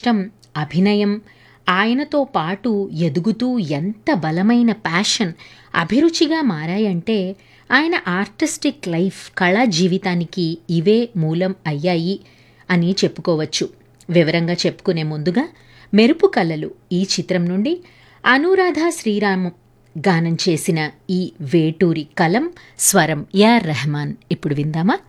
కష్టం, అభినయం, ఆయనతో పాటు ఎదుగుతూ ఎంత బలమైన ప్యాషన్, అభిరుచిగా మారాయంటే ఆయన ఆర్టిస్టిక్ లైఫ్, కళా జీవితానికి ఇవే మూలం అయ్యాయి అని చెప్పుకోవచ్చు. వివరంగా చెప్పుకునే ముందుగా 'మెరుపు కళలు' ఈ చిత్రం నుండి అనురాధ శ్రీరామ్ గానం చేసిన ఈ వేటూరి కలం, స్వరం ఏఆర్ రెహమాన్ ఇప్పుడు విందామా?